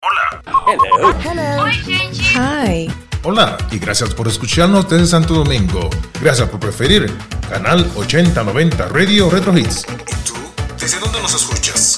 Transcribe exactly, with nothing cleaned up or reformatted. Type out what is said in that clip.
Hola. Hello. Hello. Oi, gente. Hi. Hola y gracias por escucharnos desde Santo Domingo. Gracias por preferir Canal ochenta noventa Radio Retro Hits. ¿Y tú? ¿Desde dónde nos escuchas?